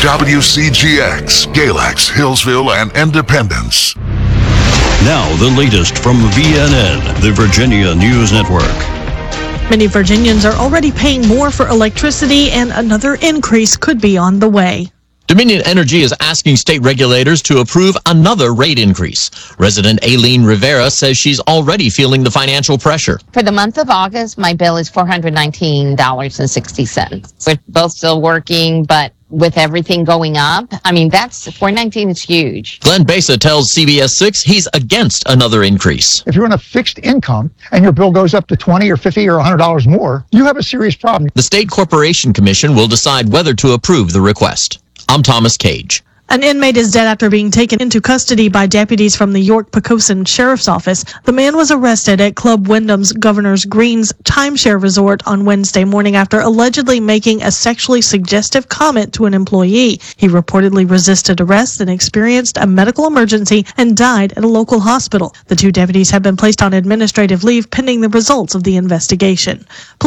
WCGX, Galax, Hillsville, and Independence. Now, the latest from VNN, the Virginia News Network. Many Virginians are already paying more for electricity, and another increase could be on the way. Dominion Energy is asking state regulators to approve another rate increase. Resident Aileen Rivera says she's already feeling the financial pressure. For the month of August, my bill is $419.60. We're both still working, but with everything going up, that's $419 is huge. Glenn Besa tells CBS 6 he's against another increase. If you're on a fixed income and your bill goes up to $20 or $50 or $100 more, you have a serious problem. The State Corporation Commission will decide whether to approve the request. I'm Thomas Cage. An inmate is dead after being taken into custody by deputies from the York-Poquoson Sheriff's Office. The man was arrested at Club Wyndham's Governor's Green's timeshare resort on Wednesday morning after allegedly making a sexually suggestive comment to an employee. He reportedly resisted arrest and experienced a medical emergency and died at a local hospital. The two deputies have been placed on administrative leave pending the results of the investigation.